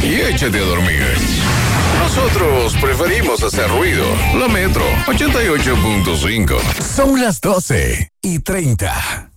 y échate a dormir. Nosotros preferimos hacer ruido. La Metro 88.5. Son las 12:30.